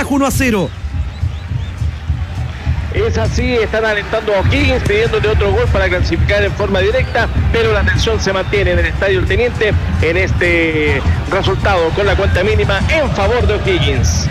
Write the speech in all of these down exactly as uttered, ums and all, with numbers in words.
abajo uno a cero. Es así, están alentando a O'Higgins, pidiéndole otro gol para clasificar en forma directa, pero la tensión se mantiene en el Estadio El Teniente en este resultado con la cuenta mínima en favor de O'Higgins.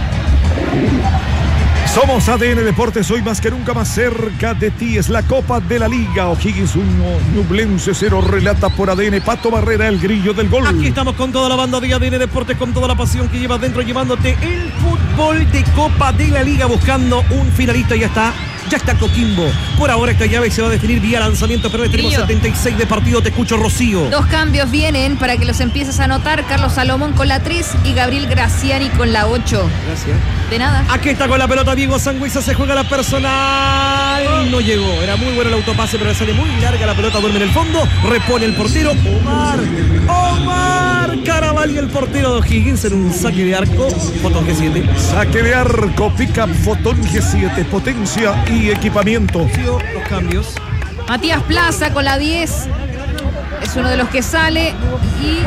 Somos A D N Deportes, hoy más que nunca más cerca de ti. Es la Copa de la Liga. O'Higgins uno, Ñublense cero. Relata por A D N Pato Barrera, el grillo del gol. Aquí estamos con toda la banda de A D N Deportes, con toda la pasión que llevas dentro, llevándote el fútbol de Copa de la Liga, buscando un finalista. Ya está, ya está Coquimbo. Por ahora esta llave se va a definir vía lanzamiento, pero tenemos setenta y seis de partido. Te escucho, Rocío. Dos cambios vienen para que los empieces a anotar. Carlos Salomón con la tres y Gabriel Graciani con la ocho. Gracias. De nada. Aquí está con la pelota Diego Sangüesa, se juega la personal. No llegó, era muy bueno el autopase, pero le sale muy larga la pelota, duerme en el fondo. Repone el portero Omar. Omar Caravalli, el portero de O'Higgins, en un saque de arco. Fotón G siete. Saque de arco, pick-up Fotón G siete, potencia y equipamiento. Los cambios. Matías Plaza con la diez. Es uno de los que sale y...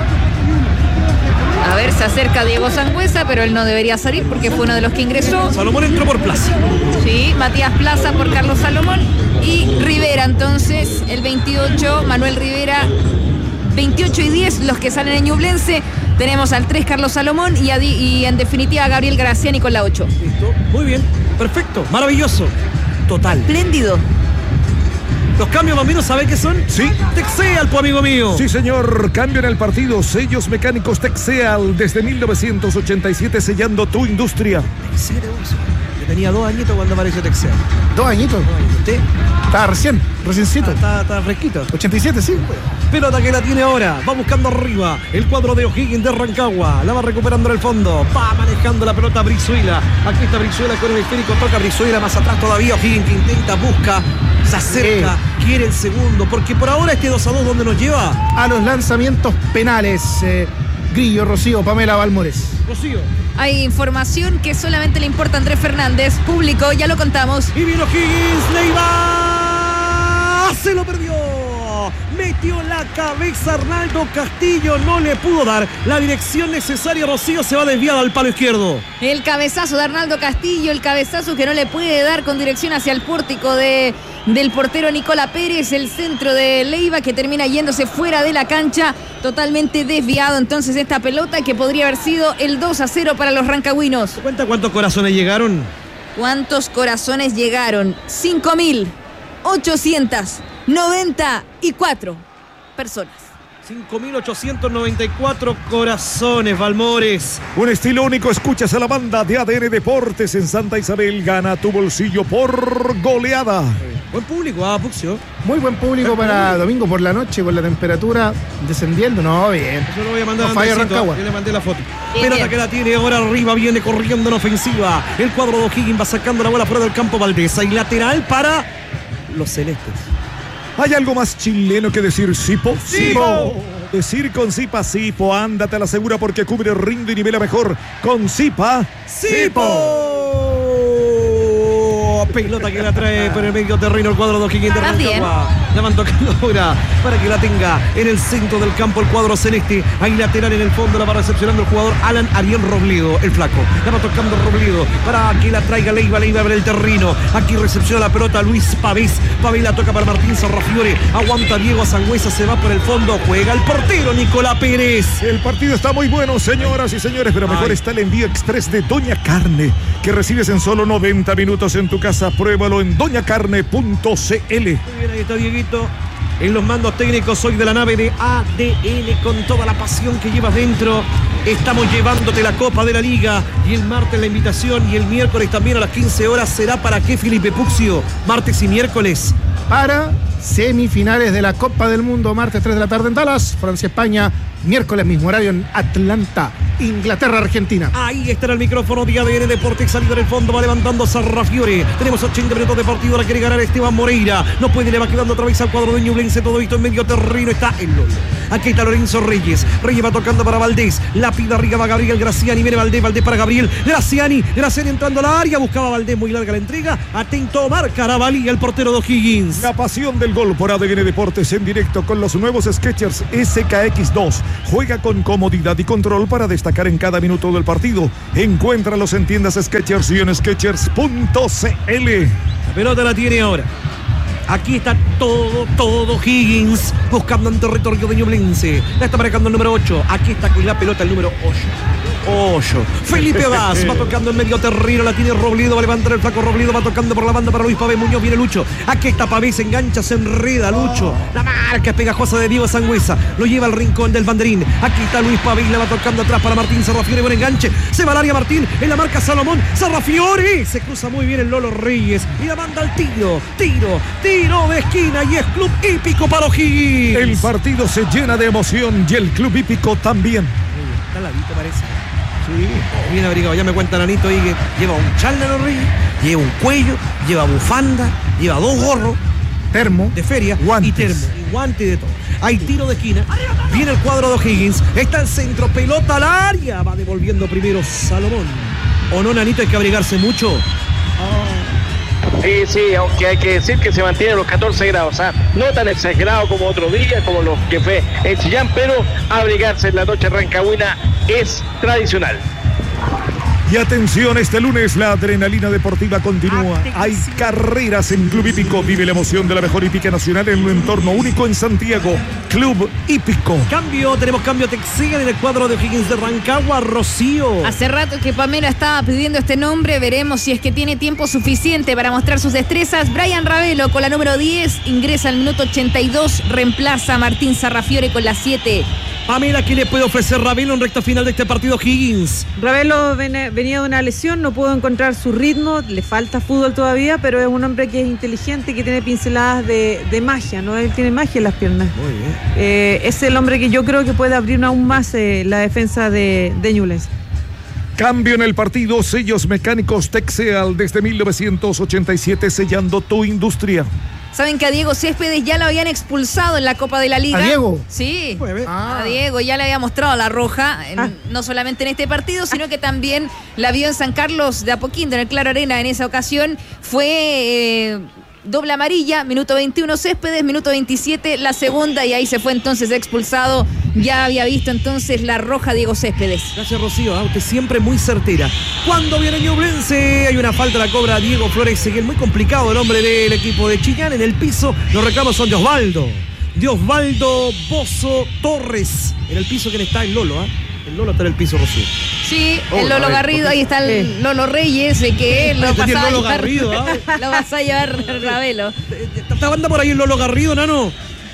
A ver, se acerca Diego Sangüesa, pero él no debería salir porque fue uno de los que ingresó. Salomón entró por Plaza. Sí, Matías Plaza por Carlos Salomón. Y Rivera, entonces, el veintiocho, Manuel Rivera. veintiocho y diez, los que salen en Ñublense. Tenemos al tres, Carlos Salomón, y, a, y en definitiva a Gabriel Graciani con la ocho. Listo, muy bien, perfecto, maravilloso. Total. Espléndido. Los cambios, bambinos, ¿sabe qué son? Sí. Texeal, pues, amigo mío. Sí, señor. Cambio en el partido. Sellos mecánicos Texeal desde mil novecientos ochenta y siete, sellando tu industria. Texeal, yo tenía dos añitos cuando apareció Texeal. ¿Dos añitos? ¿Usted? Estaba recién, reciencito. Está, está fresquito. ochenta y siete, sí. Pelota que la tiene ahora. Va buscando arriba. El cuadro de O'Higgins de Rancagua. La va recuperando en el fondo. Va manejando la pelota Brizuela. Aquí está Brizuela con el esférico. Toca Brizuela más atrás todavía. O'Higgins que intenta, busca, se acerca, sí. Quiere el segundo. Porque por ahora este dos a dos, ¿dónde nos lleva? A los lanzamientos penales. Eh, Grillo, Rocío, Pamela Balmores. Rocío. Hay información que solamente le importa a Andrés Fernández. Público, ya lo contamos. Y viene O'Higgins. Leiva. Se lo perdió. Metió la cabeza Arnaldo Castillo, no le pudo dar la dirección necesaria. Rocío se va desviado al palo izquierdo. El cabezazo de Arnaldo Castillo, el cabezazo que no le puede dar con dirección hacia el pórtico de, del portero Nicola Pérez, el centro de Leiva que termina yéndose fuera de la cancha, totalmente desviado entonces esta pelota que podría haber sido el dos a cero para los rancagüinos. ¿Cuenta cuántos corazones llegaron? ¿Cuántos corazones llegaron? cinco mil ochocientos noventa y cuatro personas. cinco mil ochocientos noventa y cuatro corazones, Balmores. Un estilo único, escuchas a la banda de A D N Deportes en Santa Isabel. Gana tu bolsillo por goleada. Buen público, ah, Puxio. Muy buen público para domingo por la noche, con la temperatura descendiendo. No, bien. Yo lo voy a mandar no a falla Andresito, Rancagua. yo le mandé la foto. Bien, Pelota bien. que la tiene ahora arriba, viene corriendo en ofensiva. El cuadro de O'Higgins va sacando la bola fuera del campo Valdés. Y lateral para los celestes. ¿Hay algo más chileno que decir Sipo? ¡Sipo! Decir con Sipa, Sipo, ándate a la segura porque cubre, rinde y nivela mejor. Con Sipa, ¡Sipo! Pelota que la trae por el medio terreno el cuadro de O'Higgins de Vas bien. Rancagua. La van tocando ahora para que la tenga en el centro del campo el cuadro celeste. Ahí lateral en el fondo la va recepcionando el jugador Alan Ariel Robledo, el flaco. La va tocando Robledo para que la traiga Leiva, Leiva abre el terreno. Aquí recepciona la pelota Luis Pavés. Pavés la toca para Martín Sarrafiore. Aguanta Diego Sangüesa, se va por el fondo. Juega el portero Nicolás Pérez. el partido está muy bueno, señoras y señores, pero mejor Ay. está el envío express de Doña Carne, que recibes en solo noventa minutos en tu casa. Pruébalo en doña carne punto c l. Muy bien, ahí está Dieguito. En los mandos técnicos hoy de la nave de A D N con toda la pasión que llevas dentro. Estamos llevándote la Copa de la Liga y el martes la invitación y el miércoles también a las quince horas será para qué, Felipe Puxio, martes y miércoles. Para semifinales de la Copa del Mundo, martes tres de la tarde en Dallas, Francia-España, miércoles mismo horario en Atlanta, Inglaterra-Argentina. Ahí está el micrófono de A D N Deportes, salida en el fondo, va levantando Sarrafiore. Tenemos ochenta minutos de partido, la quiere ganar Esteban Moreira. No puede, le va quedando otra vez al cuadro de Ñublense, todo esto en medio terreno. Está el Lolo. Aquí está Lorenzo Reyes. Reyes va tocando para Valdés. La pida arriba va Gabriel Graciani. Viene Valdés, Valdés para Gabriel. Graciani, Graciani entrando a la área. Buscaba Valdés, muy larga la entrega. Atento Omar Carabalí, el portero de O'Higgins. La pasión del gol por A D N Deportes en directo con los nuevos Skechers S K X dos. Juega con comodidad y control para destacar en cada minuto del partido. Encuéntralos en tiendas Skechers y en skechers punto c l. La pelota la tiene ahora. Aquí está todo, todo Higgins buscando en territorio de Ñublense. La está marcando el número ocho. Aquí está con la pelota el número ocho. Ocho. Felipe Vaz va tocando en medio terreno. La tiene Robledo. Va a levantar el flaco Robledo. Va tocando por la banda para Luis Pavé Muñoz. Viene Lucho. Aquí está Pavé. Se engancha, se enreda Lucho. La marca es pegajosa de Diego Sangüesa. Lo lleva al rincón del banderín. Aquí está Luis Pavé. Le va tocando atrás para Martín Sarrafiore. Buen enganche. Se va al área Martín. En la marca Salomón. Sarrafiore. Se cruza muy bien el Lolo Reyes. Y la manda al tiro. Tiro. Tiro de esquina. Y es club hípico para O'Higgins. El partido se llena de emoción y el club hípico también. Está al ladito, parece. Sí, bien abrigado. Ya me cuenta Nanito ahí que lleva un chal de los Reyes, lleva un cuello, lleva bufanda, lleva dos gorros, termo de feria, guantes. y termo, y guante y de todo. Hay tiro de esquina. Viene el cuadro de O'Higgins. Está el centro, pelota al área. Va devolviendo primero Salomón. ¿O no, Nanito? Hay que abrigarse mucho. Sí, sí, aunque hay que decir que se mantiene los catorce grados, ¿eh? No tan exagerado como otros días, como los que fue en Chillán, pero abrigarse en la noche rancagüina es tradicional. Y atención, este lunes la adrenalina deportiva continúa. Hay carreras en Club Hípico. Vive la emoción de la mejor hípica nacional en un entorno único en Santiago. Club Hípico. Cambio, tenemos cambio. Te exigen en el cuadro de O'Higgins de Rancagua, Rocío. Hace rato que Pamela estaba pidiendo este nombre. Veremos si es que tiene tiempo suficiente para mostrar sus destrezas. Brian Ravelo con la número diez ingresa al minuto ochenta y dos. Reemplaza a Martín Sarrafiore con la siete. Pamela, ¿qué le puede ofrecer Ravelo en recta final de este partido Higgins? Ravelo venía de una lesión, no pudo encontrar su ritmo, le falta fútbol todavía, pero es un hombre que es inteligente, que tiene pinceladas de, de magia, ¿no? Él tiene magia en las piernas. Muy bien. Eh, es el hombre que yo creo que puede abrir aún más eh, la defensa de, de Ñublense. Cambio en el partido, sellos mecánicos Texeal desde mil novecientos ochenta y siete, sellando tu industria. ¿Saben que a Diego Céspedes ya lo habían expulsado en la Copa de la Liga? ¿A Diego? Sí, Ah. a Diego ya le había mostrado la roja, en- Ah. no solamente en este partido, sino que también la vio en San Carlos de Apoquindo, en el Claro Arena. En esa ocasión fue eh, doble amarilla, minuto veintiuno Céspedes, minuto veintisiete la segunda, y ahí se fue entonces expulsado. Ya había visto entonces la roja Diego Céspedes. Gracias, Rocío. Ah, usted siempre muy certera. Cuando viene Ñublense, hay una falta, la cobra Diego Flores Seguel. Muy complicado el hombre del equipo de Chillán. En el piso, los reclamos son de Osvaldo. De Osvaldo Bozo Torres. En el piso, ¿quién está? El Lolo, ¿ah? El Lolo está en el piso, Rocío. Sí, Oh, el Lolo a ver, Garrido, ok. ahí está el Sí. Lolo Reyes, de que lo Entendí el pasaba a Lolo llevar, Garrido, ¿ah? lo vas a llevar Ravelo. ¿Está banda por ahí el Lolo Garrido, Nano?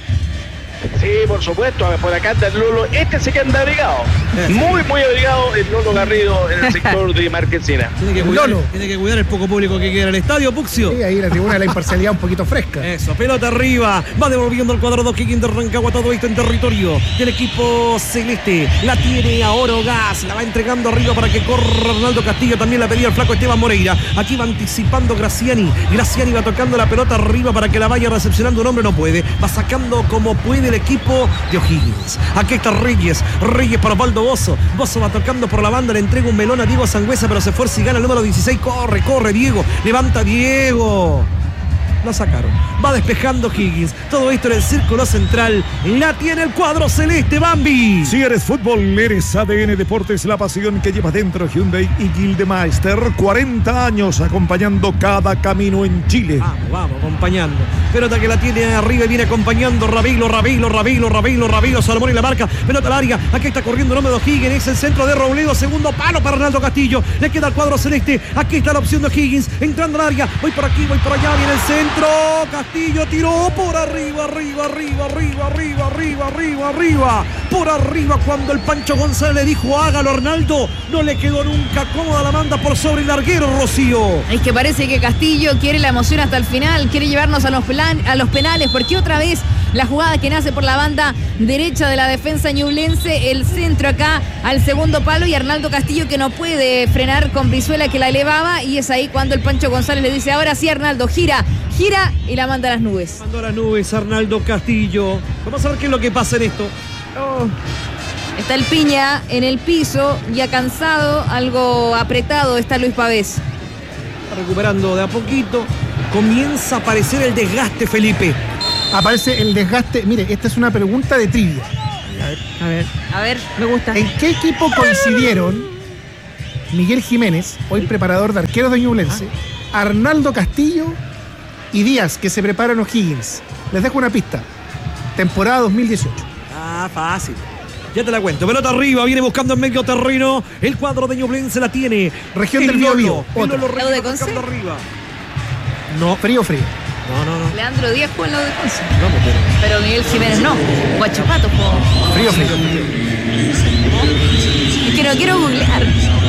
Sí, por supuesto, por acá anda el Lolo. Este sí que anda abrigado. Eh. Muy, muy abrigado el Lolo Garrido en el sector de Marquesina. Tiene que, El cuidar, Lolo. tiene que cuidar el poco público que queda en el estadio, Puxio. Sí, ahí la tribuna de la imparcialidad un poquito fresca. Eso, pelota arriba, va devolviendo el cuadro de O'Higgins de Rancagua, todo esto en territorio del equipo celeste. La tiene a Oro Gas, la va entregando arriba para que corra Ronaldo Castillo, también la pedía el flaco Esteban Moreira. Aquí va anticipando Graciani, Graciani va tocando la pelota arriba para que la vaya recepcionando, un hombre no puede, va sacando como puede el equipo de O'Higgins. Aquí está Reyes, Reyes para Osvaldo Bozo, Bozo va tocando por la banda, le entrega un melón a Diego Sangüesa, pero se fuerza y gana el número dieciséis, corre, corre Diego, levanta Diego. La sacaron. Va despejando Higgins. Todo esto en el círculo central. La tiene el cuadro celeste, Bambi. Si eres fútbol, eres A D N Deportes, la pasión que lleva dentro Hyundai y Gildemeister. cuarenta años acompañando cada camino en Chile. Vamos, vamos, acompañando. Pelota que la tiene arriba y viene acompañando Ravilo, Ravilo, Ravilo, Ravilo, Ravilo, Salomón y la marca. Pelota al área. Aquí está corriendo el hombre de O'Higgins. Es el centro de Robledo. Segundo palo para Ronaldo Castillo. Le queda el cuadro celeste. Aquí está la opción de O'Higgins. Entrando al área. Voy por aquí, voy por allá. Viene el centro. Castillo tiró por arriba, arriba, arriba, arriba, arriba, arriba, arriba, arriba. Por arriba cuando el Pancho González le dijo hágalo, Arnaldo. No le quedó nunca cómoda, la manda por sobre el larguero, Rocío. Es que parece que Castillo quiere la emoción hasta el final, quiere llevarnos a los, plan, a los penales, porque otra vez la jugada que nace por la banda derecha de la defensa ñublense, el centro acá al segundo palo y Arnaldo Castillo que no puede frenar con Brizuela que la elevaba, y es ahí cuando el Pancho González le dice ahora sí Arnaldo, gira, gira y la manda a las nubes. Mandó a las nubes Arnaldo Castillo. Vamos a ver qué es lo que pasa en esto. Oh. Está el Piña en el piso, ya cansado, algo apretado está Luis Pavés. Recuperando de a poquito. Comienza a aparecer el desgaste, Felipe. Aparece el desgaste. Mire, esta es una pregunta de trivia. A ver, A ver, me gusta. ¿En qué equipo coincidieron Miguel Jiménez, hoy preparador de arqueros de Ñublense, Arnaldo Castillo y Díaz, que se prepara en O'Higgins? Les dejo una pista. Temporada dos mil dieciocho. Ah, fácil. Ya te la cuento. Pelota arriba, viene buscando en medio terreno. El cuadro de Ñublense la tiene. Región el del Biobío. El Otra. Lolo ¿Lado de Reyes Conce? buscando arriba. No, frío, frío. No, no, no. Leandro Díaz jugó en la de Conce. Vamos, pero. Pero Miguel Jiménez no. Guachipato jugó. Frío, frío. Es que no quiero googlear.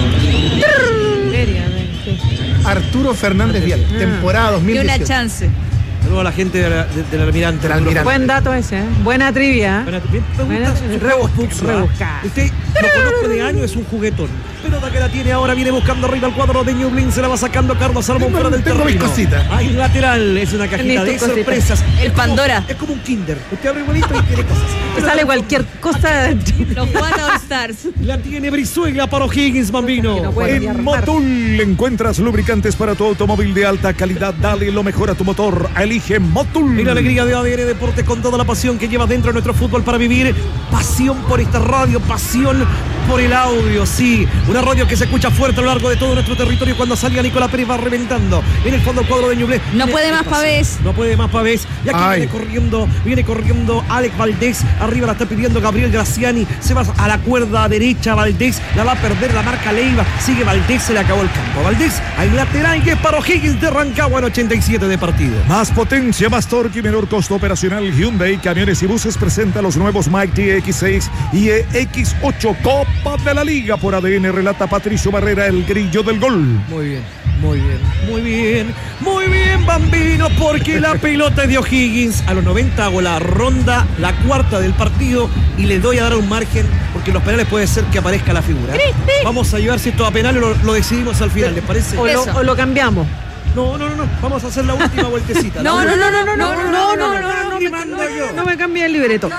Seriamente. Arturo Fernández Vial. Ah. Temporada dos mil Y una dieciocho. chance. Saludos a la gente de la- de- del Almirante. Del Arturo. Almirante. Buen dato ese, ¿eh? Buena trivia. Buena- bien, me Buena- gusta su rebus- Pux, ¿ah? rebuscada. Usted lo conozco de año, es un juguetón. Pelota que la tiene ahora, viene buscando arriba el cuadro de Ñublense, se la va sacando Carlos Salomón Tengo- fuera del tengo mis terreno. cositas. Hay lateral, es una cajita Tenés de tus cositas. sorpresas. El Es como- Pandora. Es como un Kinder. Usted abre igualito y tiene cosas. Te sale cualquier cosa. Los Juan All Stars. La tiene Brizuela para O'Higgins, Bambino. Que no puede. En armar. Motul encuentras lubricantes para tu automóvil de alta calidad. Dale lo mejor a tu motor. Elige Motul. Y la alegría de A D N Deportes con toda la pasión que llevas dentro de nuestro fútbol para vivir. Pasión por esta radio, pasión por el audio, sí. Una radio que se escucha fuerte a lo largo de todo nuestro territorio. Cuando salga Nicolás Pérez va reventando en el fondo del cuadro de Ñublense. No Viene puede más espacio. Pavés. No puede más Pavés. Y aquí Ay. viene corriendo, viene corriendo Alex Valdés. Arriba la está pidiendo Gabriel Graciani. Se va a la cuerda derecha Valdés. La va a perder la marca Leiva. Sigue Valdés, se le acabó el campo. Valdés, hay lateral que es para O'Higgins de Rancagua en ochenta y siete de partido. Más potencia, más torque y menor costo operacional. Hyundai Camiones y Buses presenta los nuevos Mighty X seis y X ocho Copa de la Liga. Por A D N relata Patricio Barrera, el grillo del gol. Muy bien, muy bien, muy bien, muy bien, Bambino, porque la pelota es de O'Higgins. A los noventa hago la ronda, la cuarta del partido y le doy a dar un margen, porque en los penales puede ser que aparezca la figura. Vamos a llevar si esto a penal o lo, lo decidimos al final, ¿les parece? O lo, Eso. o lo cambiamos. No, no, no, no, vamos a hacer la última vueltecita. No, La no, última. no, no, no, no, no, no, no, no, Aquí mando yo. No me cambie el libreto.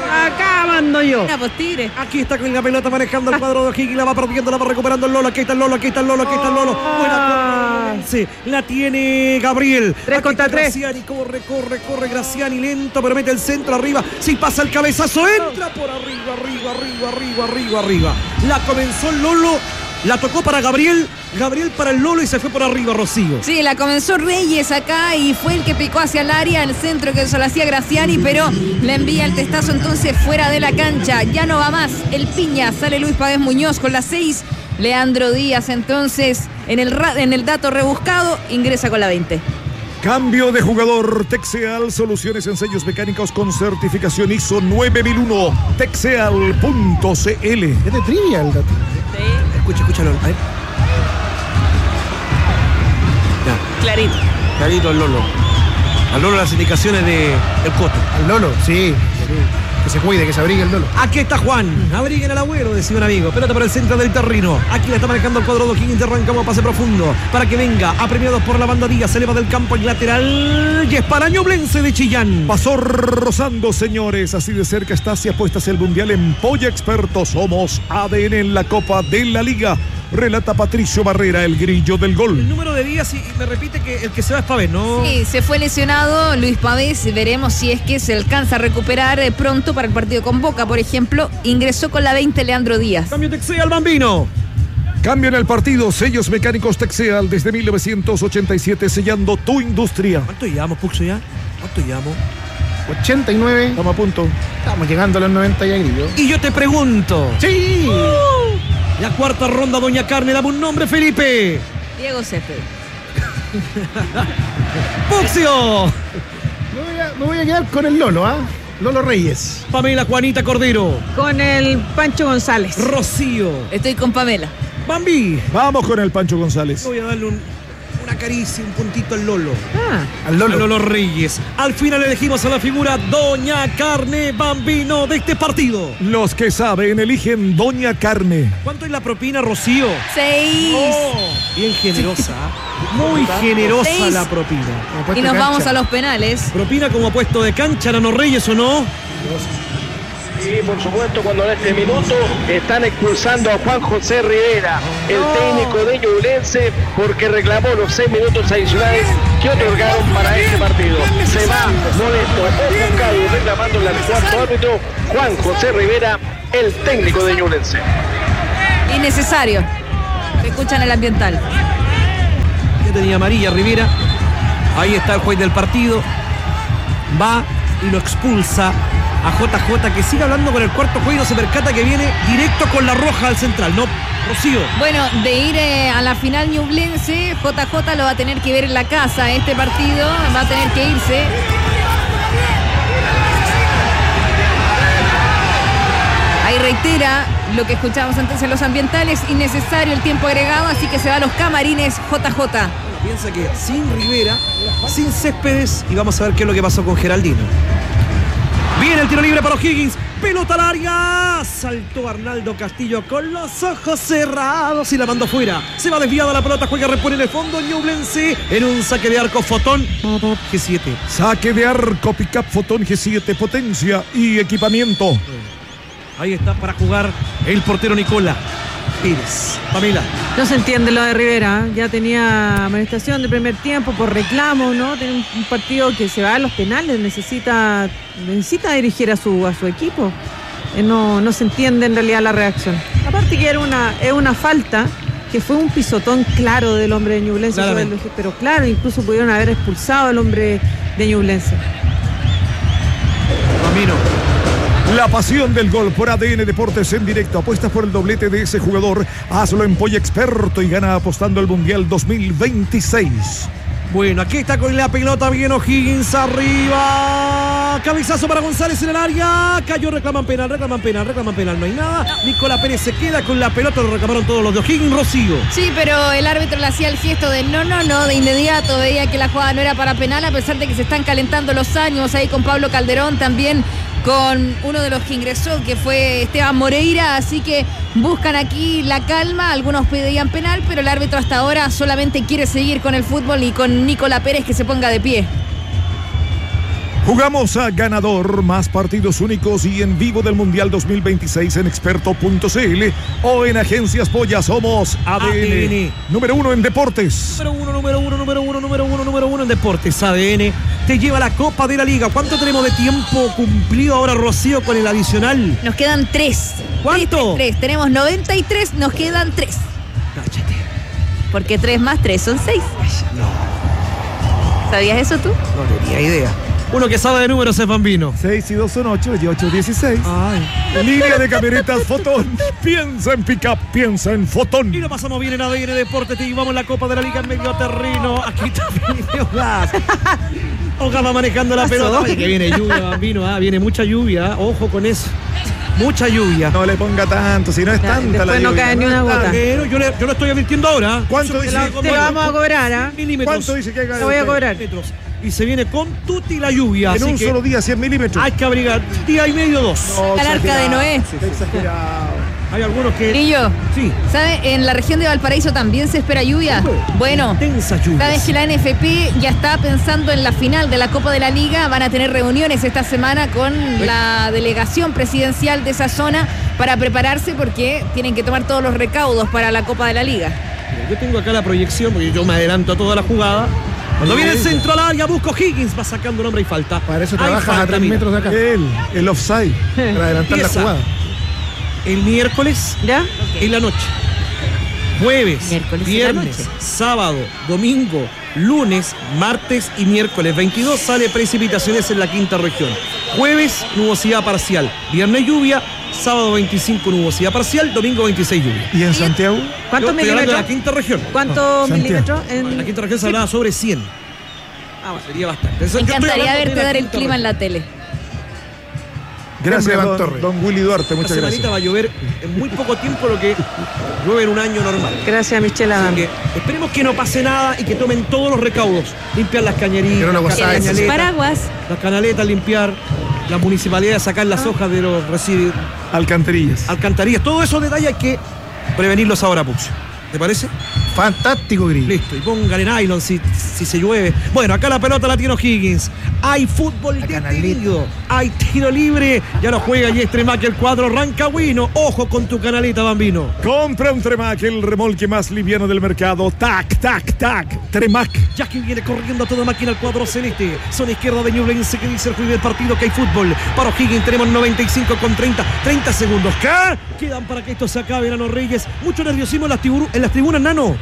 Acá mando yo. Una pues tigre. Aquí está con la pelota manejando el cuadro de O'Higgins, la va perdiendo, la va recuperando el Lolo, aquí está el Lolo, aquí está el Lolo, aquí está el Lolo. Buena Ah. corre, sí, la tiene Gabriel. Tres Aquí contra está tres. Graciani, corre, corre, corre, Graciani lento, pero mete el centro arriba. Si pasa el cabezazo, entra por arriba, arriba, arriba, arriba, arriba, arriba. La comenzó el Lolo, la tocó para Gabriel, Gabriel para el Lolo y se fue por arriba, Rocío. Sí, la comenzó Reyes acá y fue el que picó hacia el área, el centro que se lo hacía Graciani, pero le envía el testazo entonces fuera de la cancha. Ya no va más el Piña, sale Luis Pavés Muñoz con la seis. Leandro Díaz entonces en el, ra- en el dato rebuscado ingresa con la veinte. Cambio de jugador. Texeal, soluciones en sellos mecánicos con certificación I S O nueve mil uno. Texeal punto C L. Es de trivia el dato. Escucha, escúchalo, a ver. Ya, Clarito. clarito el Lolo. Al Lolo las indicaciones de el Coto. Al Lolo, sí. Que se cuide, que se abrigue el Lolo. Aquí está Juan. Abriguen al abuelo, decía un amigo. Pelota para el centro del terreno. Aquí la está manejando el cuadro de O'Higgins de Rancagua. Pase profundo. Para que venga. Apremiados por la banda Díaz. Se eleva del campo el lateral. Y es para Ñublense de Chillán. Pasó rozando, señores. Así de cerca está si apuestas el mundial en Polla Experto. Somos A D N en la Copa de la Liga. Relata Patricio Barrera, el grillo del El gol. número de Díaz, y me repite que el que se va es Pavés, ¿no? Sí, se fue lesionado Luis Pavés. Veremos si es que se alcanza a recuperar eh, pronto para el partido con Boca, por ejemplo. Ingresó con la veinte Leandro Díaz. Cambio Texea al Bambino. Cambio en el partido. Sellos mecánicos Texeal desde mil novecientos ochenta y siete, sellando tu industria. ¿Cuánto llevamos, Puxo, ya? ¿Cuánto llevamos? ochenta y nueve. Estamos a punto. Estamos llegando a los noventa ya, Grillo. Y yo te pregunto. Sí. La cuarta ronda, Doña Carne, dame un nombre, Felipe. Diego Césped. Puxio. Me voy a, me voy a quedar con el Lolo, ¿ah? Lolo Reyes. Pamela Juanita Cordero. Con el Pancho González. Rocío. Estoy con Pamela. Bambi. Vamos con el Pancho González. Voy a darle un- una caricia, un puntito al Lolo. Ah, Al Lolo. A Lolo Reyes. Al final elegimos a la figura Doña Carne Bambino de este partido. Los que saben eligen Doña Carne. ¿Cuánto es la propina, Rocío? Seis. Oh, bien generosa. Muy generosa Seis. la propina. Como puesto Y nos cancha. vamos a los penales. Propina como puesto de cancha, Nano Reyes, ¿o no? Sí, por supuesto, cuando en este minuto están expulsando a Juan José Rivera, el técnico de Ñublense, porque reclamó los seis minutos adicionales que otorgaron para este partido. Se va molesto, ofuscado y reclamando al cuarto árbitro, Juan José Rivera, el técnico de Ñublense. Innecesario. Se escuchan el ambiental. Ya tenía amarilla Rivera. Ahí está el juez del partido. Va y lo expulsa a J J, que sigue hablando con el cuarto juez y no se percata que viene directo con la roja al central, ¿no, Rocío? Bueno, de ir eh, a la final ñublense, J J lo va a tener que ver en la casa. Este partido va a tener que irse. Ahí reitera lo que escuchábamos antes en los ambientales, innecesario el tiempo agregado, así que se va a los camarines J J. Piensa que sin Rivera, sin Céspedes, y vamos a ver qué es lo que pasó con Geraldino. Viene el tiro libre para O'Higgins, pelota al área, saltó Arnaldo Castillo con los ojos cerrados y la mandó fuera. Se va desviada la pelota, juega, repone en el fondo Ñublense en un saque de arco. Fotón G siete. Saque de arco, pick-up Fotón G siete, potencia y equipamiento. Ahí está para jugar el portero Nicola Pérez. Pamela. No se entiende lo de Rivera, ¿eh? Ya tenía amonestación de primer tiempo por reclamo, ¿no? Tiene un, un partido que se va a los penales, necesita, necesita dirigir a su, a su equipo. Eh, no, no se entiende en realidad la reacción. Aparte que era una, es una falta, que fue un pisotón claro del hombre de Ñublense, pero claro, incluso pudieron haber expulsado al hombre de Ñublense. Camino. La pasión del gol por A D N Deportes en directo. Apuestas por el doblete de ese jugador. Hazlo en Polla Experto y gana apostando al Mundial dos mil veintiséis. Bueno, aquí está con la pelota, bien O'Higgins arriba. Cabezazo para González en el área. Cayó, reclaman penal, reclaman penal, reclaman penal. No hay nada. Nicolás Pérez se queda con la pelota, lo reclamaron todos los de O'Higgins. Rocío. Sí, pero el árbitro le hacía el gesto de no, no, no, de inmediato. Veía que la jugada no era para penal, a pesar de que se están calentando los años ahí con Pablo Calderón, también con uno de los que ingresó, que fue Esteban Moreira, así que buscan aquí la calma. Algunos pedían penal, pero el árbitro hasta ahora solamente quiere seguir con el fútbol y con Nicolás Pérez que se ponga de pie. Jugamos a ganador, más partidos únicos y en vivo del Mundial dos mil veintiséis en experto punto c l o en Agencias Polla. Somos A D N, A D N. Número uno en deportes. Número uno, número uno, número uno, número uno, número uno en deportes. A D N te lleva la Copa de la Liga. ¿Cuánto tenemos de tiempo cumplido ahora, Rocío, con el adicional? Nos quedan tres. ¿Cuánto? Tres, tres, tres. Tenemos noventa y tres, nos quedan tres. Cállate. Porque tres más tres son seis. No. ¿Sabías eso tú? No tenía idea. Uno que sabe de números es Bambino. seis y dos son ocho y ocho dieciséis. Ay. Línea de camionetas Fotón. Piensa en pick-up, piensa en Fotón. Y lo pasamos bien en A D N Deportes. Te llevamos la Copa de la Liga en medio terreno. Aquí está Felipe Gas. Oga va manejando la pelota. Oye, que viene lluvia, Bambino. Ah, viene mucha lluvia. Ojo con eso. Mucha lluvia. No le ponga tanto, si no es Ya, tanta la después no lluvia. cae ni una gota. Pero yo, le, yo lo estoy advirtiendo ahora. ¿Cuánto dice? Te lo vamos a cobrar, ¿ah? Milímetros. ¿Cuánto dice que hay? Te voy a cobrar. Milímetros. Y se viene con tuti la lluvia. En así un que solo día, cien milímetros. hay que abrigar. Día y medio, dos. No, Al arca de Noé. Está exagerado. Hay algunos que... Grillo, Sí. ¿sabe? En la región de Valparaíso también se espera lluvia. Bueno, Intensa lluvia. sabes que la N F P ya está pensando en la final de la Copa de la Liga. Van a tener reuniones esta semana con la delegación presidencial de esa zona para prepararse porque tienen que tomar todos los recaudos para la Copa de la Liga. Yo tengo acá la proyección, porque yo me adelanto a toda la jugada. Cuando viene el centro al área, busco Higgins, va sacando un hombre y falta. Para eso Hay trabajas a falta, tres mira. metros de acá. El, el offside. Para adelantar la Empieza jugada. El miércoles ¿Ya? en la noche. Jueves, Miércoles en la viernes, noche. sábado, domingo, lunes, martes y miércoles. veintidós sale precipitaciones en la quinta región. Jueves, nubosidad parcial. Viernes, lluvia. Sábado veinticinco, nubosidad parcial. Domingo veintiséis, lluvia. ¿Y en Santiago? Yo ¿Cuántos estoy hablando de milímetros? la quinta región. ¿Cuántos Santiago. milímetros? En En... la quinta región se hablaba sobre cien. Ah, bueno. Sería bastante. Eso, Me yo estoy encantaría hablando de verte la dar el quinta clima en región. la tele. Gracias, Iván don, Torres. don Willy Duarte. Esta Muchas semanita gracias. va a llover en muy poco tiempo lo que llueve en un año normal. Gracias, Michelle Así Adam. que esperemos que no pase nada y que tomen todos los recaudos. Limpiar las cañerías, Que no lo las guasáis. Sus canaletas, paraguas. las canaletas, limpiar, la municipalidad sacar las hojas de los residuos, Alcantarillas. alcantarillas. Todos esos detalles hay que prevenirlos ahora, Puxo. ¿Te parece? Fantástico, Gris. Listo, y póngale nylon si, si se llueve. Bueno, acá la pelota la tiene O'Higgins. Hay fútbol detenido. Hay tiro libre. Ya lo juega y es Tremac el cuadro rancagüino. Ojo con tu canaleta, Bambino. Compra un Tremac, el remolque más liviano del mercado. Tac, tac, tac. Tremac. Ya que viene corriendo a toda máquina el cuadro celeste. Zona izquierda de Ñublense que dice el juez del partido que hay fútbol. Para O'Higgins tenemos noventa y cinco con treinta. treinta segundos. ¿Qué? Quedan para que esto se acabe, Nano Reyes. Mucho nerviosismo en las, tibu- en las tribunas, Nano.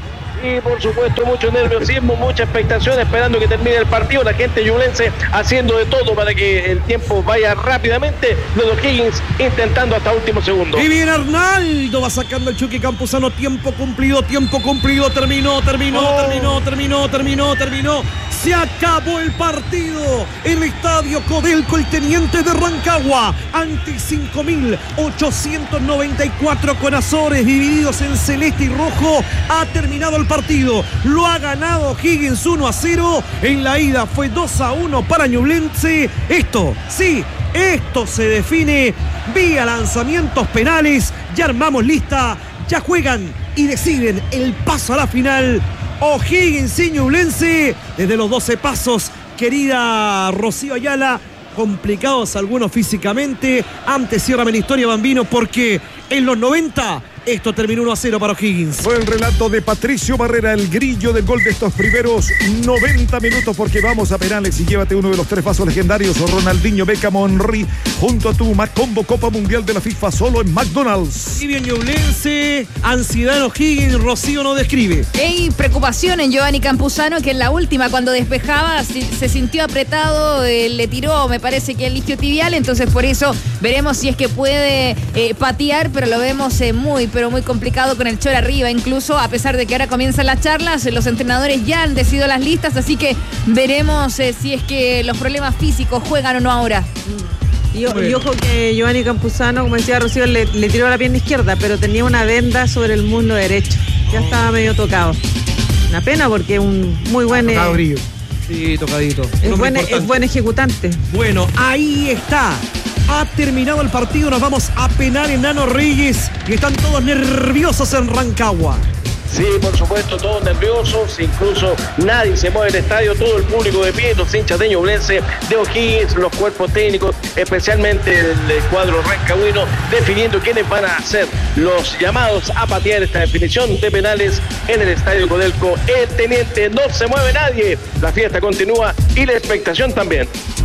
Y por supuesto mucho nerviosismo, mucha expectación esperando que termine el partido, la gente ñublense haciendo de todo para que el tiempo vaya rápidamente, los O'Higgins intentando hasta último segundo. Y viene Arnaldo, va sacando el Chucky Campuzano, tiempo cumplido, tiempo cumplido, terminó, terminó, oh. terminó, terminó, terminó, terminó, se acabó el partido, el estadio Codelco, el Teniente de Rancagua, ante cinco mil ochocientos noventa y cuatro con Azores divididos en celeste y rojo, ha terminado el partido, lo ha ganado O'Higgins uno a cero, en la ida fue dos a uno para Ñublense. Esto, sí, esto se define vía lanzamientos penales, ya armamos lista, ya juegan y deciden el paso a la final. O'Higgins y Ñublense, desde los doce pasos, querida Rocío Ayala, complicados algunos físicamente, antes ciérrame la historia, Bambino, porque en los noventa esto terminó uno a cero para O'Higgins. Fue el relato de Patricio Barrera, el grillo del gol de estos primeros noventa minutos, porque vamos a penales y llévate uno de los tres pasos legendarios, Ronaldinho, Beckham, Henry, junto a tu Macombo Copa Mundial de la FIFA, solo en McDonald's. Y bien Ñublense, ansiedad en O'Higgins, Rocío no describe. Hay preocupación en Giovanni Campuzano, que en la última, cuando despejaba, se, se sintió apretado, eh, le tiró, me parece que el isquiotibial, entonces por eso veremos si es que puede eh, patear, pero lo vemos eh, muy pero muy complicado con el Chor arriba, incluso a pesar de que ahora comienzan las charlas, los entrenadores ya han decidido las listas, así que veremos eh, si es que los problemas físicos juegan o no ahora. Y, y ojo que Giovanni Campuzano, como decía Rocío, le, le tiró la pierna izquierda, pero tenía una venda sobre el muslo derecho, ya estaba medio tocado. Una pena porque es un muy buen... Tocado brillo. Sí, tocadito. Es buen, es buen ejecutante. Bueno, ahí está. Ha terminado el partido, nos vamos a penar en Nano Reyes y están todos nerviosos en Rancagua. Sí, por supuesto, todos nerviosos, incluso nadie se mueve del estadio, todo el público de pie, los hinchas de Ñublense, de O'Higgins, los cuerpos técnicos, especialmente el, el cuadro rancagüino, definiendo quiénes van a ser los llamados a patear esta definición de penales en el estadio Codelco. El Teniente, no se mueve nadie, la fiesta continúa y la expectación también.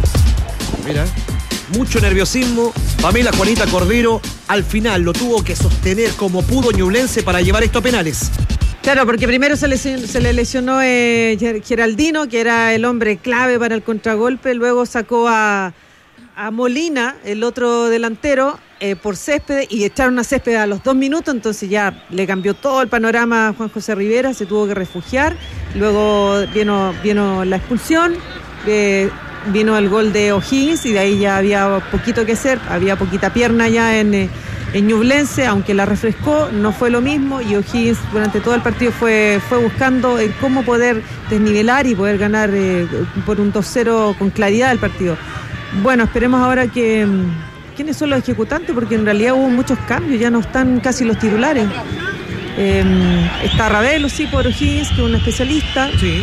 Mira, mucho nerviosismo. Pamela Juanita Cordero al final lo tuvo que sostener como pudo Ñublense para llevar esto a penales. Claro, porque primero se le, se le lesionó eh, Geraldino, que era el hombre clave para el contragolpe, luego sacó a, a Molina, el otro delantero, eh, por Céspedes, y echaron a Céspedes a los dos minutos, entonces ya le cambió todo el panorama a Juan José Rivera, se tuvo que refugiar, luego vino, vino la expulsión, eh, vino el gol de O'Higgins y de ahí ya había poquito que hacer, había poquita pierna ya en, eh, en Ñublense, aunque la refrescó, no fue lo mismo y O'Higgins durante todo el partido fue, fue buscando eh, cómo poder desnivelar y poder ganar eh, por un dos cero con claridad el partido. Bueno, esperemos ahora que... ¿Quiénes son los ejecutantes? Porque en realidad hubo muchos cambios, ya no están casi los titulares. Eh, está Ravelo, sí, por O'Higgins, que es un especialista. Sí.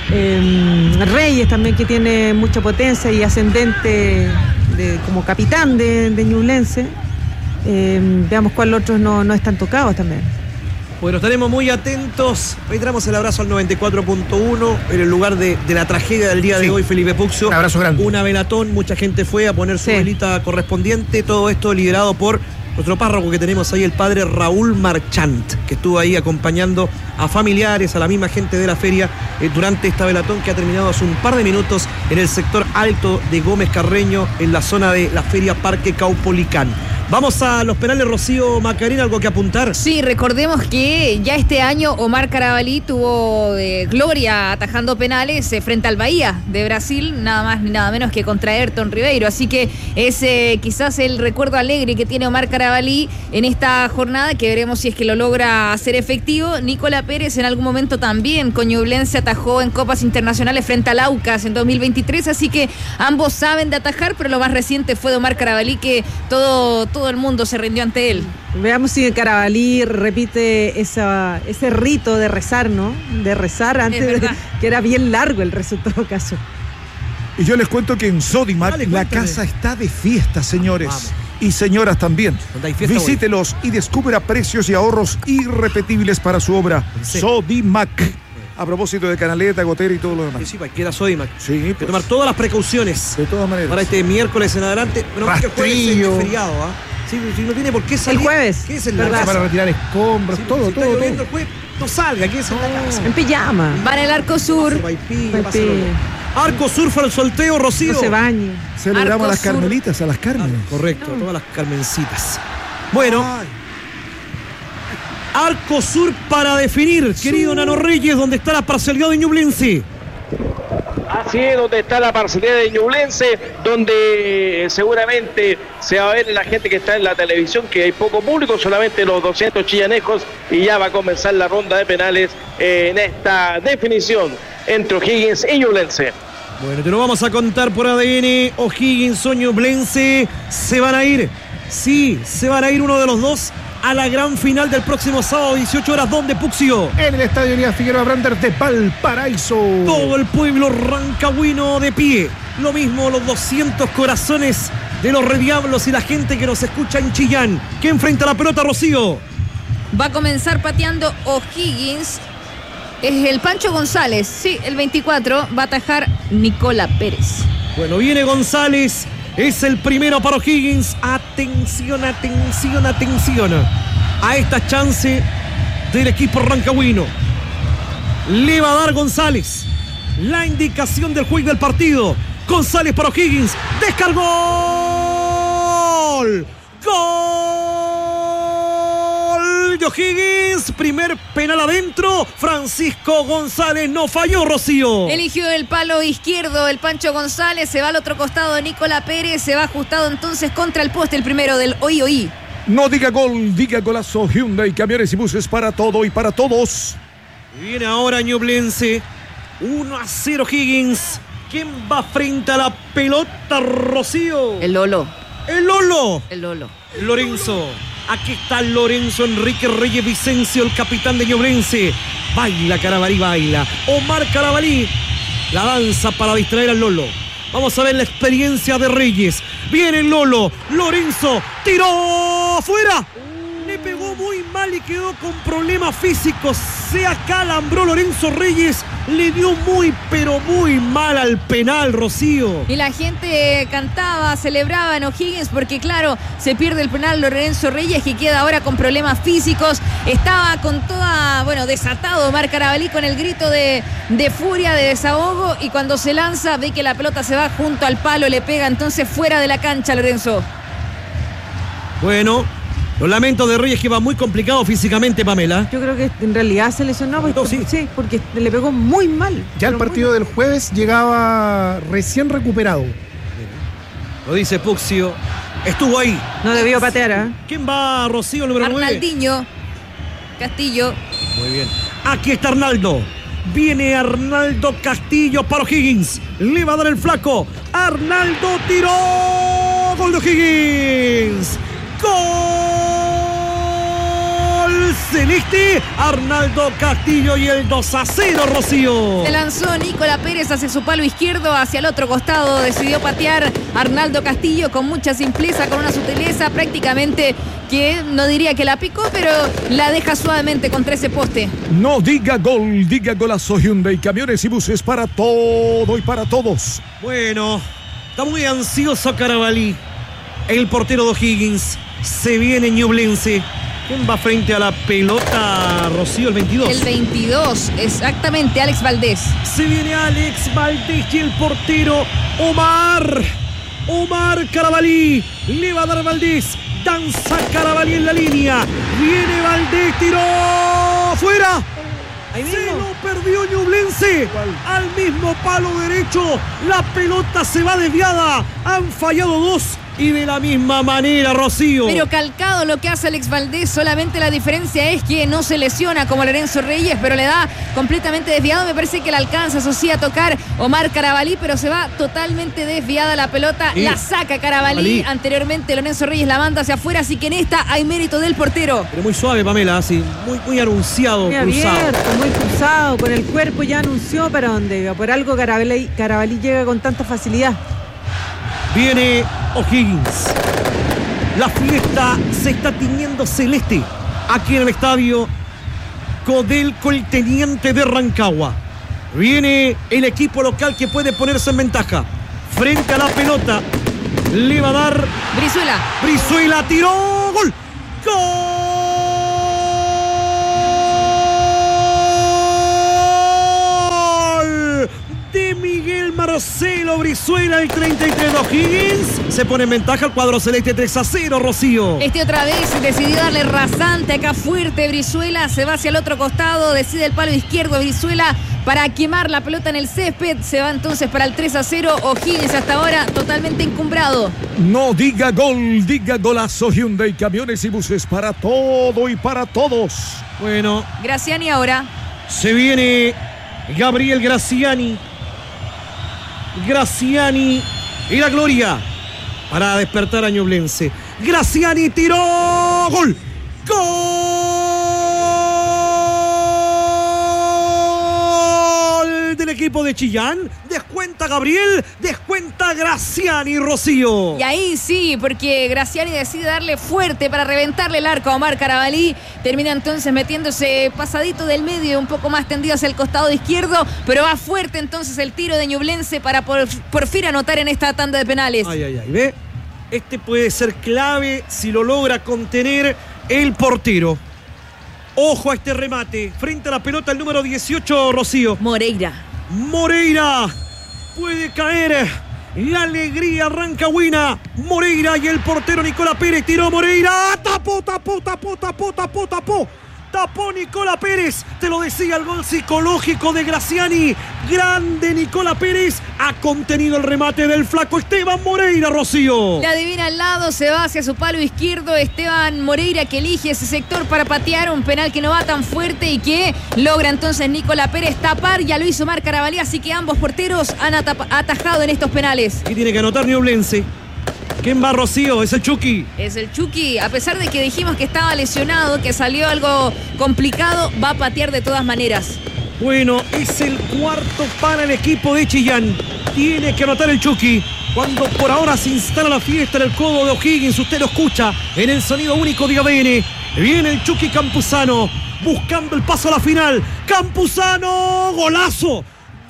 Eh, Reyes también, que tiene mucha potencia y ascendente de, como capitán de, de Ñublense. Eh, veamos cuáles otros no, no están tocados también. Bueno, estaremos muy atentos. Reiteramos el abrazo al noventa y cuatro punto uno en el lugar de, de la tragedia del día de sí. hoy, Felipe Puxio. Un abrazo grande. Una velatón, mucha gente fue a poner su sí. velita correspondiente. Todo esto liderado por nuestro párroco que tenemos ahí, el padre Raúl Marchant, que estuvo ahí acompañando a familiares, a la misma gente de la feria eh, durante esta velatón que ha terminado hace un par de minutos en el sector alto de Gómez Carreño, en la zona de la feria Parque Caupolicán. Vamos a los penales, Rocío Macarena, ¿algo que apuntar? Sí, recordemos que ya este año Omar Carabalí tuvo eh, gloria atajando penales eh, frente al Bahía de Brasil, nada más ni nada menos que contra Ayrton Ribeiro, así que es eh, quizás el recuerdo alegre que tiene Omar Carabalí en esta jornada, que veremos si es que lo logra hacer efectivo. Nicolás Pérez en algún momento también con Ñublense atajó en copas internacionales frente al Aucas en dos mil veintitrés, así que ambos saben de atajar, pero lo más reciente fue de Omar Carabalí, que todo, todo todo el mundo se rindió ante él. Veamos si Carabalí repite esa, ese rito de rezar, ¿no? De rezar antes de que era bien largo el resultado caso. Y yo les cuento que en Sodimac Dale, la cuéntame. casa está de fiesta, señores. Vamos. Y señoras también. Donde hay fiesta, Visítelos y descubra precios y ahorros irrepetibles para su obra. Sí. Sodimac. A propósito de canaleta, gotera y todo lo Sí, demás. sí, cualquiera Sodimac. Sí, Hay que pues. tomar todas las precauciones De todas maneras. para este miércoles en adelante. Pero no es que el jueves Rastrillo. es feriado, ¿ah? Sí, sí, no tiene por qué salir. El jueves, ¿Qué es en la ¿verdad? casa? Para retirar escombros, Sí, todo, si todo, está lloviendo todo. el jueves, no salga, ¿qué es en la casa? En pijama. Va en el arco sur. Vaipilla, Vaipilla. pásalo. Arco sur para el sorteo, Rocío. No se bañe. Celebramos a las Arco Sur. carmelitas, a las Carmen. Correcto, todas las carmencitas. Bueno, Arco sur para definir, querido Nano Reyes, donde está la parcialidad de Ñublense. Así es, donde está la parcialidad de Ñublense, donde seguramente se va a ver la gente que está en la televisión, que hay poco público, solamente los doscientos chillanejos, y ya va a comenzar la ronda de penales eh, en esta definición entre O'Higgins y Ñublense. Bueno, te lo vamos a contar por A D N. O'Higgins o Ñublense se van a ir. Sí, se van a ir uno de los dos a la gran final del próximo sábado, dieciocho horas, donde Puxio. En el Estadio Elías Figueroa Brander de Valparaíso. Todo el pueblo rancagüino de pie. Lo mismo los doscientos corazones de los Rediablos y la gente que nos escucha en Chillán. ¿Qué enfrenta la pelota, Rocío? Va a comenzar pateando O'Higgins. Es el Pancho González. Sí, el veinticuatro. Va a atajar Nicola Pérez. Bueno, viene González. Es el primero para O'Higgins. Atención, atención, atención a esta chance del equipo rancagüino. Le va a dar González la indicación del juez del partido. González para O'Higgins. Descargó. ¡Gol! ¡Gol de O'Higgins! Primer penal adentro. Francisco González no falló, Rocío. Eligió el palo izquierdo el Pancho González. Se va al otro costado Nicola Pérez. Se va ajustado entonces contra el poste el primero del Oí Oí. No diga gol, diga golazo. Hyundai, camiones y buses para todo y para todos. Viene ahora Ñublense. uno a cero Higgins. ¿Quién va frente a la pelota, Rocío? El Lolo. El Lolo. El Lolo. Lorenzo. Aquí está Lorenzo Enrique Reyes Vicencio, el capitán de Ñublense. Baila Carabalí, baila. Omar Carabalí. La danza para distraer al Lolo. Vamos a ver la experiencia de Reyes. Viene el Lolo. Lorenzo. Tiró afuera. Le pegó muy mal y quedó con problemas físicos. Se acalambró Lorenzo Reyes. Le dio muy, pero muy mal al penal, Rocío. Y la gente cantaba, celebraba en O'Higgins porque, claro, se pierde el penal Lorenzo Reyes, que queda ahora con problemas físicos. Estaba con toda, bueno, desatado Omar Carabalí con el grito de, de furia, de desahogo. Y cuando se lanza, ve que la pelota se va junto al palo, le pega entonces fuera de la cancha, Lorenzo. Bueno, los lamentos de Reyes, que va muy complicado físicamente, Pamela. Yo creo que en realidad se lesionó. Porque, No, sí. sí, porque le pegó muy mal. Ya el pero partido muy del jueves llegaba recién recuperado. Lo dice Puxio. Estuvo ahí. mal. No debió patear, ¿eh? ¿Quién va, Rocío, número nueve? Arnaldinho Castillo. Muy bien. Aquí está Arnaldo. Viene Arnaldo Castillo para O'Higgins. Le va a dar el flaco. Arnaldo tiró. Gol de O'Higgins. Gol celeste. Arnaldo Castillo y el dos a cero, Rocío. Se lanzó Nicola Pérez hacia su palo izquierdo, hacia el otro costado. Decidió patear Arnaldo Castillo con mucha simpleza, con una sutileza prácticamente que no diría que la picó, pero la deja suavemente contra ese poste. No diga gol, diga golazo. Hyundai, camiones y buses para todo y para todos. Bueno, está muy ansioso Carabalí. El portero de O'Higgins. Se viene Ñublense. ¿Quién va frente a la pelota, Rocío? El veintidós. El veintidós, exactamente, Alex Valdés. Se viene Alex Valdés y el portero Omar. Omar Carabalí. Le va a dar Valdés. Danza Carabalí en la línea. Viene Valdés, tiró. ¡Fuera! Ahí Se mismo. lo perdió Ñublense. Al mismo palo derecho. La pelota se va desviada. Han fallado dos. Y de la misma manera, Rocío. Pero calcado lo que hace Alex Valdés, solamente la diferencia es que no se lesiona como Lorenzo Reyes, pero le da completamente desviado. Me parece que le alcanza, eso sí, a tocar Omar Carabalí, pero se va totalmente desviada la pelota. Sí. La saca Carabalí. Anteriormente Lorenzo Reyes la manda hacia afuera, así que en esta hay mérito del portero. Pero muy suave, Pamela, así, muy, muy anunciado, Muy cruzado. abierto, muy cruzado, con el cuerpo ya anunció para dónde iba. Por algo Carabalí, Carabalí llega con tanta facilidad. Viene O'Higgins. La fiesta se está tiñendo celeste aquí en el estadio Codelco, el Teniente de Rancagua. Viene el equipo local que puede ponerse en ventaja. Frente a la pelota. Le va a dar Brizuela. Brizuela, tiró. ¡Gol! ¡Gol! De Miguel Marcelo Brizuela, el treinta y tres de O'Higgins. Se pone en ventaja el cuadro celeste tres a cero, Rocío. Este otra vez decidió darle rasante acá fuerte Brizuela, se va hacia el otro costado, decide el palo izquierdo Brizuela para quemar la pelota en el césped, se va entonces para el tres a cero, O'Higgins hasta ahora totalmente encumbrado. No diga gol, diga golazo. Hyundai Camiones y Buses para todo y para todos. Bueno, Graciani ahora. se viene Gabriel Graciani. Graciani y la gloria para despertar a Ñublense. Graciani tiró. ¡Gol! ¡Gol! Del equipo de Chillán. Descuenta Gabriel, descuenta Graciani, Rocío. Y ahí sí, porque Graciani decide darle fuerte para reventarle el arco a Omar Carabalí. Termina entonces metiéndose pasadito del medio, un poco más tendido hacia el costado izquierdo, pero va fuerte entonces el tiro de Ñublense para por, por fin anotar en esta tanda de penales. Ay, ay, ay, ¿ve? Este puede ser clave si lo logra contener el portero. Ojo a este remate. Frente a la pelota el número dieciocho, Rocío. Moreira. Moreira. Puede caer la alegría rancagüina. Moreira y el portero Nicola Pérez. Tiró Moreira. Tapó, tapó, tapó, tapó, tapó, tapó. Tapó Nicola Pérez. Te lo decía, el gol psicológico de Graciani. Grande Nicola Pérez. Ha contenido el remate del flaco Esteban Moreira, Rocío. La adivina al lado, se va hacia su palo izquierdo. Esteban Moreira que elige ese sector para patear un penal que no va tan fuerte y que logra entonces Nicola Pérez tapar. Ya lo hizo Omar Carabalí, así que ambos porteros han atajado en estos penales. Y tiene que anotar Ñublense. ¿Quién va, Rocío? Es el Chucky. Es el Chucky, a pesar de que dijimos que estaba lesionado, que salió algo complicado, va a patear de todas maneras. Bueno, es el cuarto para el equipo de Chillán. Tiene que anotar el Chucky. Cuando por ahora se instala la fiesta en el codo de O'Higgins, usted lo escucha en el sonido único de A D N. Viene el Chucky Campuzano, buscando el paso a la final. Campuzano, golazo.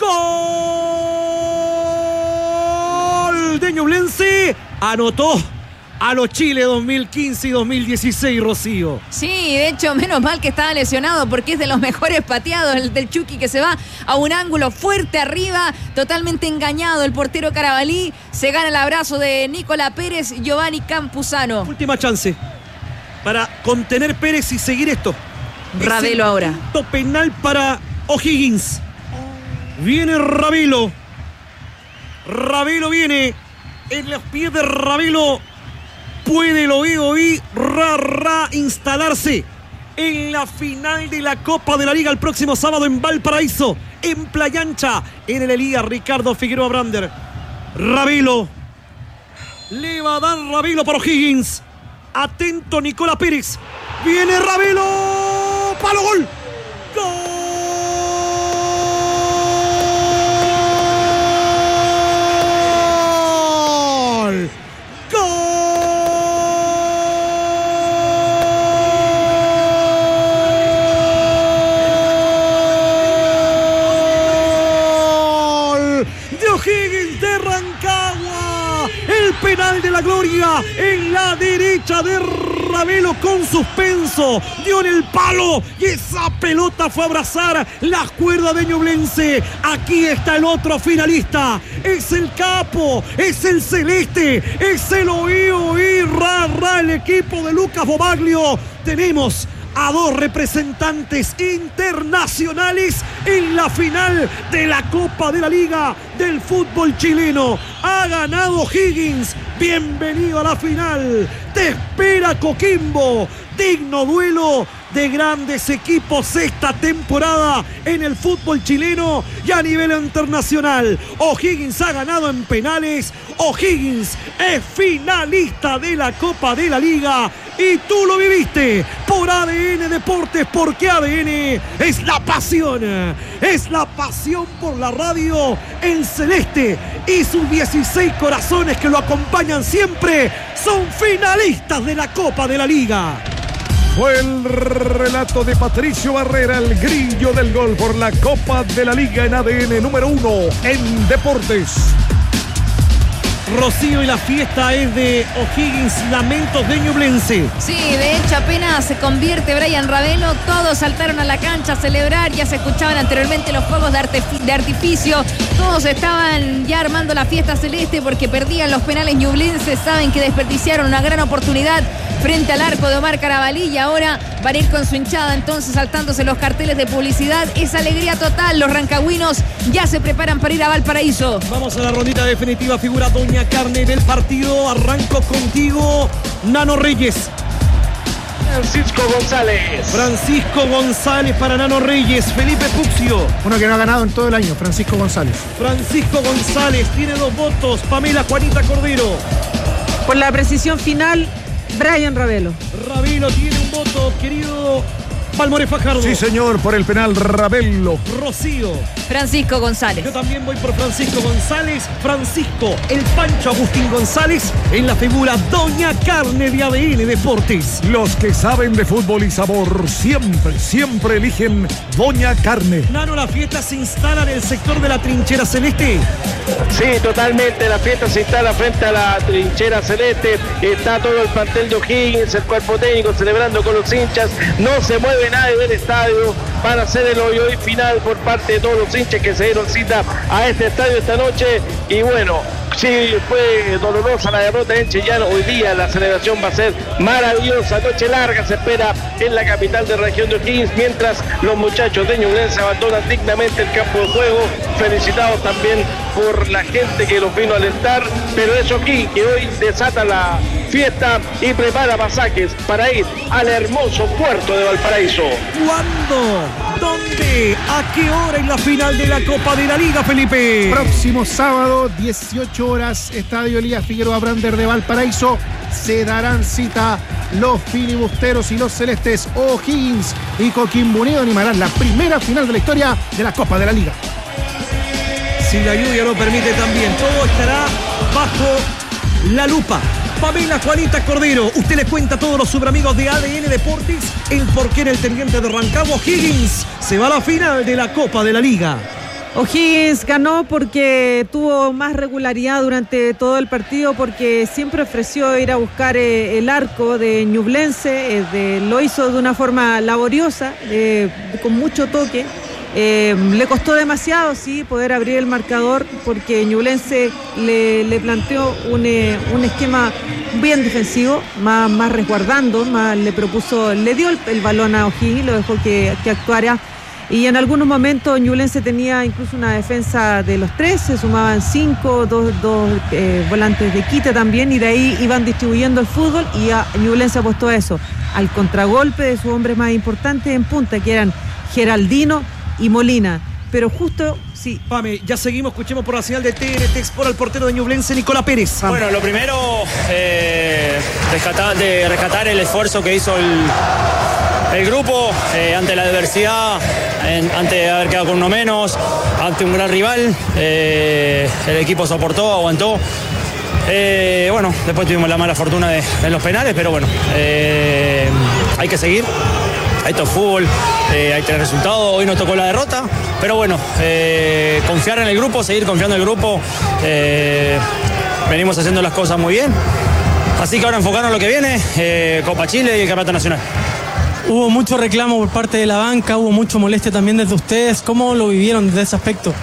Gol de Ñublense. Anotó a los Chile dos mil quince y dos mil dieciséis, Rocío. Sí, de hecho, menos mal que estaba lesionado porque es de los mejores pateados el del Chucky, que se va a un ángulo fuerte arriba, totalmente engañado el portero Carabalí. Se gana el abrazo de Nicola Pérez, Giovanni Campuzano. Última chance para contener Pérez y seguir esto. Ravelo ahora. Quinto penal para O'Higgins. Viene Ravelo. Ravelo viene. En los pies de Ravelo puede el Oí Ra Ra instalarse en la final de la Copa de la Liga el próximo sábado en Valparaíso, en Playa Ancha, en el Elías Ricardo Figueroa Brander. Ravelo. Le va a dar Ravelo para O'Higgins. Atento Nicola Pérez. Viene Ravelo. Palo, gol. Gol. O'Higgins de Rancagua, el penal de la gloria en la derecha de Ravelo con suspenso, dio en el palo y esa pelota fue a abrazar las cuerdas de Ñublense. Aquí está el otro finalista, es el capo, es el celeste, es el Oí Oí Ra Ra, el equipo de Lucas Bobaglio. Tenemos a dos representantes internacionales en la final de la Copa de la Liga del fútbol chileno. Ha ganado Higgins. Bienvenido a la final. Te espera Coquimbo. Digno duelo de grandes equipos esta temporada en el fútbol chileno y a nivel internacional. O'Higgins ha ganado en penales. O'Higgins es finalista de la Copa de la Liga y tú lo viviste por A D N Deportes, porque A D N es la pasión, es la pasión por la radio. El celeste y sus dieciséis corazones que lo acompañan siempre son finalistas de la Copa de la Liga. Fue el relato de Patricio Barrera, el grillo del gol por la Copa de la Liga en A D N número uno en Deportes. Rocío, y la fiesta es de O'Higgins, lamentos de Ñublense. Sí, de hecho apenas se convierte Brian Ravelo, todos saltaron a la cancha a celebrar, ya se escuchaban anteriormente los fuegos de, artific- de artificio, todos estaban ya armando la fiesta celeste porque perdían los penales ñublenses, saben que desperdiciaron una gran oportunidad frente al arco de Omar Carabalí y ahora van a ir con su hinchada entonces saltándose los carteles de publicidad. Es alegría total, los rancagüinos ya se preparan para ir a Valparaíso. Vamos a la rondita definitiva, figura Doña Carne del partido. Arranco contigo, Nano Reyes. Francisco González. Francisco González para Nano Reyes. Felipe Puxio. Uno que no ha ganado en todo el año, Francisco González. Francisco González tiene dos votos. Pamela Juanita Cordero. Por la precisión final, Brian Ravelo. Ravelo tiene un voto, querido Palmore Fajardo. Sí, señor, por el penal Ravelo. Rocío. Francisco González. Yo también voy por Francisco González. Francisco, el Pancho Agustín González, en la figura Doña Carne de A D N Deportes. Los que saben de fútbol y sabor siempre, siempre eligen Doña Carne. Nano, la fiesta se instala en el sector de la trinchera celeste. Sí, totalmente. La fiesta se instala frente a la trinchera celeste. Está todo el plantel de O'Higgins, el cuerpo técnico celebrando con los hinchas. No se mueve nadie del estadio para hacer el hoy hoy final por parte de todos los hinchas que se dieron cita a este estadio esta noche. Y bueno, sí, fue dolorosa la derrota en Chillán. Hoy día la celebración va a ser maravillosa. Noche larga se espera en la capital de la región de O'Higgins, mientras los muchachos de Ñublense abandonan dignamente el campo de juego. Felicitados también por la gente que los vino a alentar, pero es O'Higgins que hoy desata la fiesta y prepara pasajes para ir al hermoso puerto de Valparaíso. ¿Cuándo? ¿Dónde? ¿A qué hora en la final de la Copa de la Liga, Felipe? Próximo sábado, dieciocho horas, Estadio Elías Figueroa Brander de Valparaíso. Se darán cita los filibusteros y los celestes. O'Higgins y Coquimbo Unido animarán la primera final de la historia de la Copa de la Liga. Si la lluvia lo permite también, todo estará bajo la lupa. Pamela Juanita Cordero, usted le cuenta a todos los superamigos de A D N Deportes el porqué en el teniente de Rancagua. O'Higgins se va a la final de la Copa de la Liga. O'Higgins ganó porque tuvo más regularidad durante todo el partido, porque siempre ofreció ir a buscar eh, el arco de Ñublense, eh, de, lo hizo de una forma laboriosa, eh, con mucho toque. Eh, le costó demasiado, sí, poder abrir el marcador, porque Ñublense le, le planteó un, eh, un esquema bien defensivo, más, más resguardando, más le propuso, le dio el, el balón a O'Higgins, lo dejó que, que actuara. Y en algunos momentos Ñublense tenía incluso una defensa de los tres, se sumaban cinco, dos, dos eh, volantes de quite también, y de ahí iban distribuyendo el fútbol, y a Ñublense apostó a eso, al contragolpe de sus hombres más importantes en punta, que eran Geraldino y Molina. Pero justo, sí. Pame, ya seguimos, escuchemos por la señal de T N T Export al portero de Ñublense, Nicolás Pérez. Bueno, lo primero, eh, rescatar, de rescatar el esfuerzo que hizo el, el grupo eh, ante la adversidad, en, ante de haber quedado con uno menos, ante un gran rival. Eh, el equipo soportó, aguantó. Eh, bueno, después tuvimos la mala fortuna de, de los penales, pero bueno, eh, hay que seguir. Esto es fútbol, eh, hay que tener resultados. Hoy nos tocó la derrota, pero bueno, eh, confiar en el grupo, seguir confiando en el grupo. Eh, venimos haciendo las cosas muy bien, así que ahora enfocarnos en lo que viene, eh, Copa Chile y el Campeonato Nacional. Hubo mucho reclamo por parte de la banca, hubo mucho molestia también desde ustedes. ¿Cómo lo vivieron desde ese aspecto?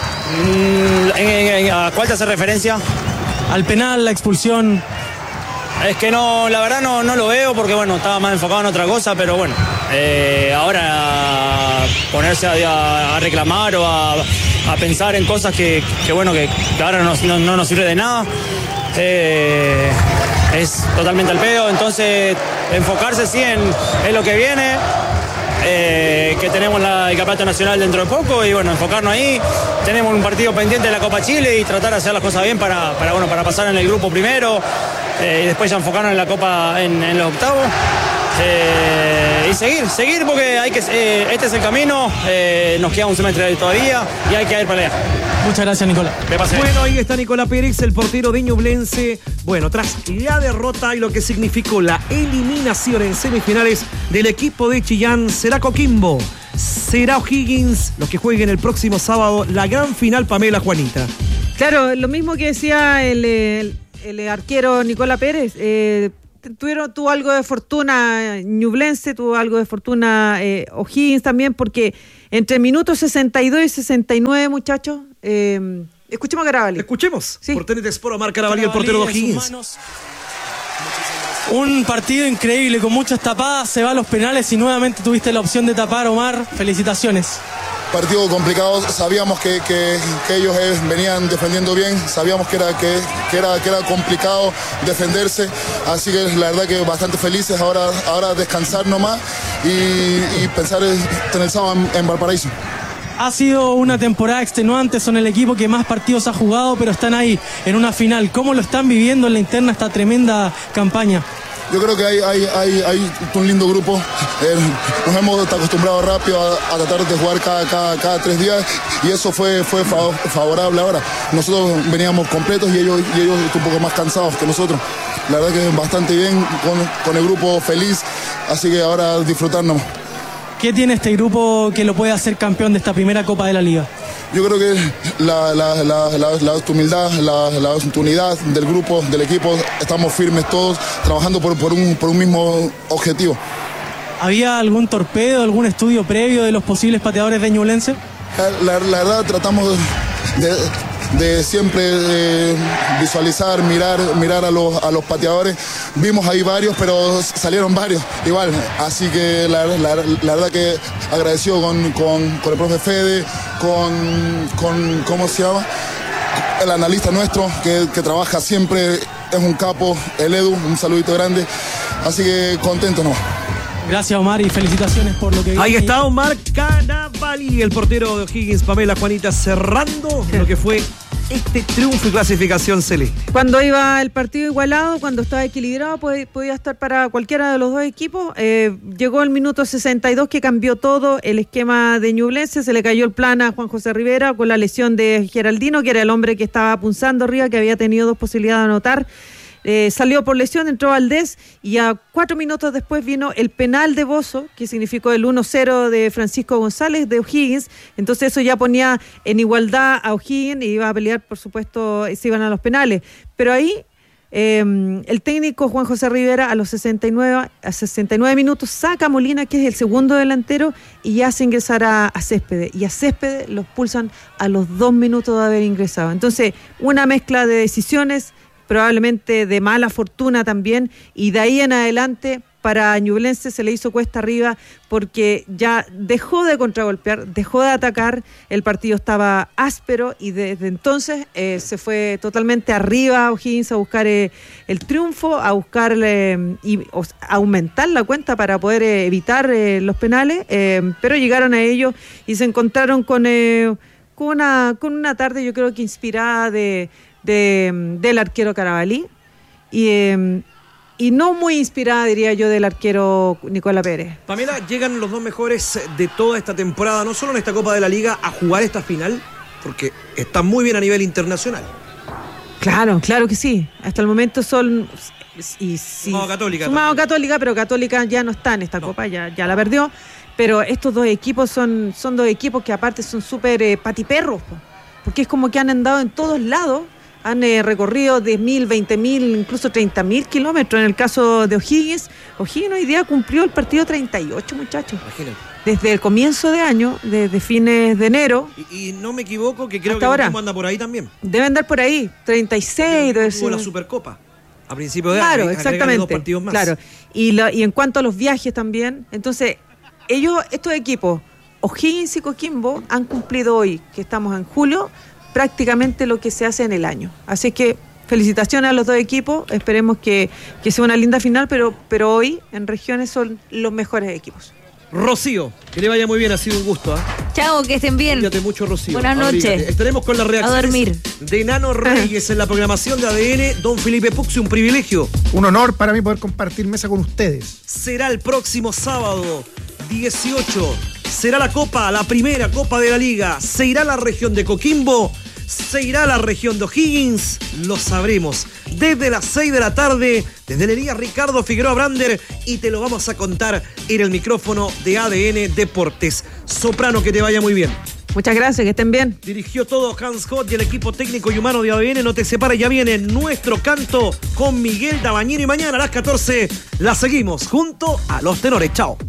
Mm, ¿en, en, ¿A cuál te hace referencia? Al penal, la expulsión. Es que no, la verdad no, no lo veo porque bueno, estaba más enfocado en otra cosa, pero bueno, eh, ahora ponerse a, a reclamar o a, a pensar en cosas que, que bueno, que, que ahora no, no, no nos sirve de nada, eh, es totalmente al pedo. Entonces enfocarse sí en, en lo que viene, eh, que tenemos la, el campeonato nacional dentro de poco y bueno, enfocarnos ahí. Tenemos un partido pendiente de la Copa Chile y tratar de hacer las cosas bien para, para, bueno, para pasar en el grupo primero, eh, y después ya enfocarnos en la Copa en, en los octavos. Eh, y seguir, seguir porque hay que, eh, este es el camino, eh, nos queda un semestre todavía y hay que ir para allá. Muchas gracias, Nicolás. Bueno, ahí está Nicolás Pérez, el portero de Ñublense. Bueno, tras la derrota y lo que significó la eliminación en semifinales del equipo de Chillán, será Coquimbo, será O'Higgins los que jueguen el próximo sábado la gran final, Pamela, Juanita. Claro, lo mismo que decía el, el, el arquero Nicolás Pérez. Eh, Tuvieron, tuvo algo de fortuna Ñublense, tuvo algo de fortuna eh, O'Higgins también, porque entre minutos sesenta y dos y sesenta y nueve, muchachos, eh, escuchemos a Carabalí. Escuchemos, sí. Por T N T Sport, Omar Carabalí, el portero de O'Higgins. Un partido increíble, con muchas tapadas, se va a los penales y nuevamente tuviste la opción de tapar, Omar. Felicitaciones. Partido complicado, sabíamos que, que, que ellos eh, venían defendiendo bien, sabíamos que era, que, que, era, que era complicado defenderse, así que la verdad que bastante felices, ahora, ahora descansar nomás y, y pensar en el sábado en, en Valparaíso. Ha sido una temporada extenuante, son el equipo que más partidos ha jugado, pero están ahí en una final. ¿Cómo lo están viviendo en la interna esta tremenda campaña? Yo creo que hay, hay, hay, hay un lindo grupo, eh, nos hemos acostumbrado rápido a, a tratar de jugar cada, cada, cada tres días y eso fue, fue favorable ahora. Nosotros veníamos completos y ellos, y ellos un poco más cansados que nosotros. La verdad que bastante bien, con, con el grupo feliz, así que ahora disfrutarnos. ¿Qué tiene este grupo que lo puede hacer campeón de esta primera Copa de la Liga? Yo creo que la, la, la, la, la humildad, la, la unidad del grupo, del equipo, estamos firmes todos, trabajando por, por, un, por un mismo objetivo. ¿Había algún torpedo, algún estudio previo de los posibles pateadores de Ñublense? La, la verdad, tratamos de, de siempre eh, visualizar, mirar, mirar a los, a los pateadores. Vimos ahí varios, pero salieron varios igual. Así que la, la, la verdad que agradecido con, con, con el profe Fede, con, con, ¿cómo se llama? El analista nuestro, que, que trabaja siempre, es un capo, el Edu, un saludito grande. Así que contento, ¿no? Gracias, Omar, y felicitaciones por lo que... Ahí está Omar Carabalí, el portero de O'Higgins. Pamela, Juanita, cerrando lo que fue este triunfo y clasificación celeste. Cuando iba el partido igualado, cuando estaba equilibrado, podía estar para cualquiera de los dos equipos. Eh, llegó el minuto sesenta y dos que cambió todo el esquema de Ñublense. Se le cayó el plan a Juan José Rivera con la lesión de Geraldino, que era el hombre que estaba punzando arriba, que había tenido dos posibilidades de anotar. Eh, salió por lesión, entró Valdés y a cuatro minutos después vino el penal de Bozo, que significó el uno cero de Francisco González de O'Higgins. Entonces eso ya ponía en igualdad a O'Higgins y iba a pelear, por supuesto, se iban a los penales. Pero ahí eh, el técnico Juan José Rivera a los sesenta y nueve, a sesenta y nueve minutos saca a Molina, que es el segundo delantero, y hace ingresar a, a Céspedes. Y a Céspedes los pulsan a los dos minutos de haber ingresado. Entonces, una mezcla de decisiones, probablemente de mala fortuna también, y de ahí en adelante para Ñublense se le hizo cuesta arriba porque ya dejó de contragolpear, dejó de atacar, el partido estaba áspero y desde entonces eh, se fue totalmente arriba a O'Higgins a buscar eh, el triunfo, a buscar eh, y o, aumentar la cuenta para poder eh, evitar eh, los penales, eh, pero llegaron a ellos y se encontraron con, eh, con, una, con una tarde, yo creo que inspirada de De, del arquero Carabalí y, eh, y no muy inspirada, diría yo, del arquero Nicolás Pérez. Pamela, llegan los dos mejores de toda esta temporada, no solo en esta Copa de la Liga, a jugar esta final, porque están muy bien a nivel internacional. Claro, claro que sí. Hasta el momento son... Y, sí, sumado Católica. Sumado Católica, pero Católica ya no está en esta no. Copa, ya, ya la perdió. Pero estos dos equipos son, son dos equipos que aparte son súper eh, patiperros, po, porque es como que han andado en todos lados. Han eh, recorrido diez mil, veinte mil, incluso treinta mil kilómetros. En el caso de O'Higgins, O'Higgins hoy día cumplió el partido treinta y ocho, muchachos. Imagínate. Desde el comienzo de año, desde fines de enero. Y, y no me equivoco, que creo hasta que ahora anda por ahí también. Debe andar por ahí, treinta y seis. Debe ser. La Supercopa. A principio de Claro, año, exactamente. dos partidos más. Claro. Y, la, y en cuanto a los viajes también, entonces, ellos, estos equipos, O'Higgins y Coquimbo, han cumplido hoy, que estamos en julio, prácticamente lo que se hace en el año. Así que felicitaciones a los dos equipos, esperemos que, que sea una linda final, pero, pero hoy en regiones son los mejores equipos. Rocío, que le vaya muy bien, ha sido un gusto. ¿eh? Chao, que estén bien. Cuídate mucho, Rocío. Buenas noches. Abrígate. Estaremos con las reacciones A dormir. de Nano Reyes en la programación de A D N. Don Felipe Puxi, un privilegio. Un honor para mí poder compartir mesa con ustedes. Será el próximo sábado dieciocho. Será la Copa, la primera Copa de la Liga. Se irá a la región de Coquimbo. Se irá a la región de O'Higgins. Lo sabremos desde las seis de la tarde, desde el Elías Ricardo Figueroa Brander, y te lo vamos a contar en el micrófono de A D N Deportes. Soprano, que te vaya muy bien. Muchas gracias, que estén bien. Dirigió todo Hans Hott y el equipo técnico y humano de A D N. No te separes, ya viene nuestro canto con Miguel Dabañino, y mañana a las catorce la seguimos junto a los tenores. Chao.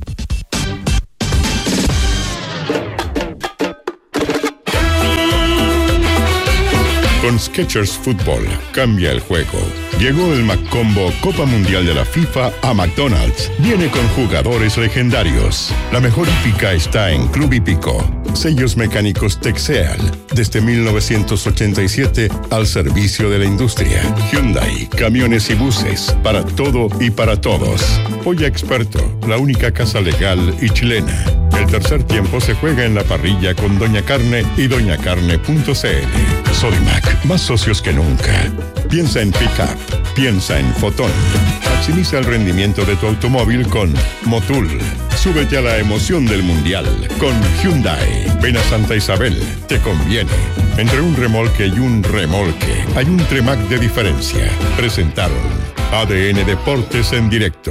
Con Skechers Fútbol cambia el juego. Llegó el McCombo Copa Mundial de la FIFA a McDonald's. Viene con jugadores legendarios. La mejor hípica está en Club Hípico. Sellos mecánicos Texeal. Desde mil novecientos ochenta y siete al servicio de la industria. Hyundai, camiones y buses. Para todo y para todos. Polla Experto, la única casa legal y chilena. El tercer tiempo se juega en la parrilla con Doña Carne y doña carne punto c l. Sodimac, más socios que nunca. Piensa en Pickup, piensa en Fotón. Maximiza el rendimiento de tu automóvil con Motul. Súbete a la emoción del mundial con Hyundai. Ven a Santa Isabel, te conviene. Entre un remolque y un remolque hay un Tremac de diferencia. Presentaron A D N Deportes en directo.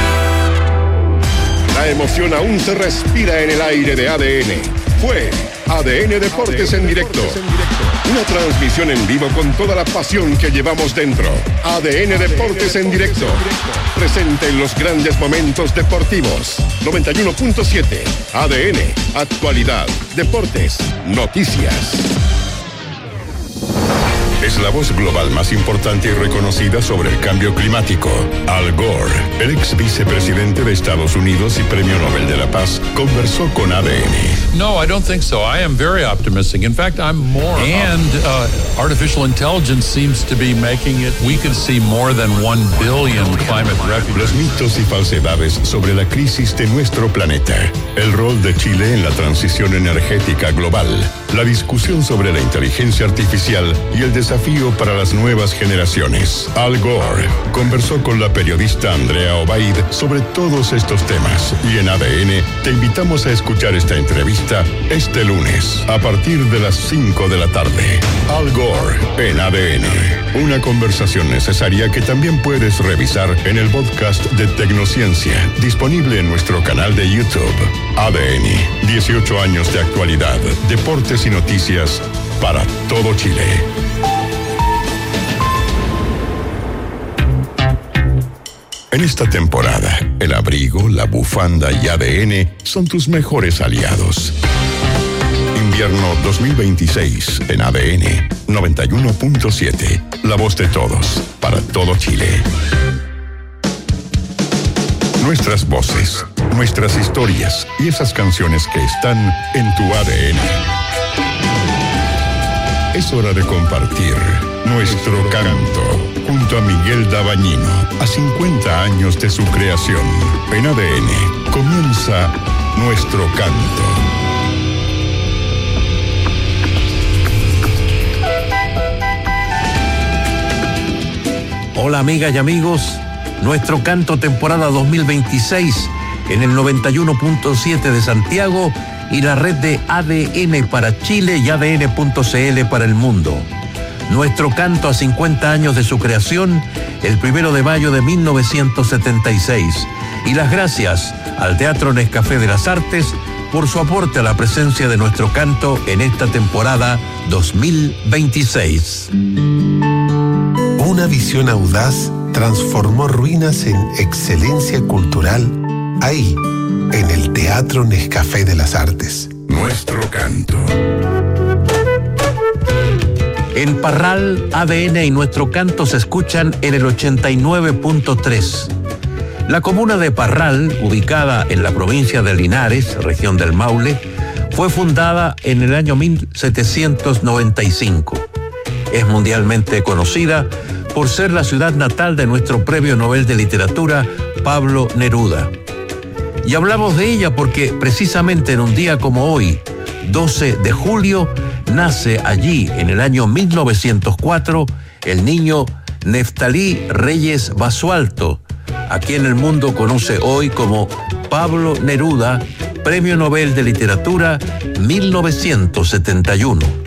La emoción aún se respira en el aire de A D N. Fue A D N Deportes en directo. Una transmisión en vivo con toda la pasión que llevamos dentro. A D N Deportes en directo. Presente en los grandes momentos deportivos. noventa y uno punto siete. A D N. Actualidad. Deportes. Noticias. Es la voz global más importante y reconocida sobre el cambio climático. Al Gore, el ex vicepresidente de Estados Unidos y Premio Nobel de la Paz, conversó con A D N. No, I don't think so. I am very optimistic. In fact, I'm more. And uh, artificial intelligence seems to be making it. We could see more than one billion climate refugees. Los mitos y falsedades sobre la crisis de nuestro planeta. El rol de Chile en la transición energética global. La discusión sobre la inteligencia artificial y el desafío para las nuevas generaciones. Al Gore conversó con la periodista Andrea Obaid sobre todos estos temas. Y en A D N te invitamos a escuchar esta entrevista este lunes a partir de las cinco de la tarde. Al Gore en A D N. Una conversación necesaria que también puedes revisar en el podcast de Tecnociencia, disponible en nuestro canal de YouTube. A D N, dieciocho años de actualidad, deportes y noticias para todo Chile. En esta temporada, el abrigo, la bufanda y A D N son tus mejores aliados. Invierno dos mil veintiséis en A D N noventa y uno punto siete. La voz de todos, para todo Chile. Nuestras voces, nuestras historias y esas canciones que están en tu A D N. Es hora de compartir nuestro canto junto a Miguel Dabañino, a cincuenta años de su creación. En A D N comienza nuestro canto. Hola amigas y amigos, nuestro canto temporada dos mil veintiséis en el noventa y uno punto siete de Santiago y la red de A D N para Chile y A D N punto c l para el mundo. Nuestro canto a cincuenta años de su creación, el primero de mayo de mil novecientos setenta y seis. Y las gracias al Teatro Nescafé de las Artes por su aporte a la presencia de nuestro canto en esta temporada dos mil veintiséis. Una visión audaz transformó ruinas en excelencia cultural ahí, en el Teatro Nescafé de las Artes. Nuestro canto. En Parral, A D N y Nuestro Canto se escuchan en el ochenta y nueve punto tres. La comuna de Parral, ubicada en la provincia de Linares, región del Maule, fue fundada en el año mil setecientos noventa y cinco. Es mundialmente conocida por ser la ciudad natal de nuestro Premio Nobel de Literatura, Pablo Neruda. Y hablamos de ella porque precisamente en un día como hoy, doce de julio, nace allí, en el año mil novecientos cuatro, el niño Neftalí Reyes Basualto, a quien el mundo conoce hoy como Pablo Neruda, Premio Nobel de Literatura mil novecientos setenta y uno.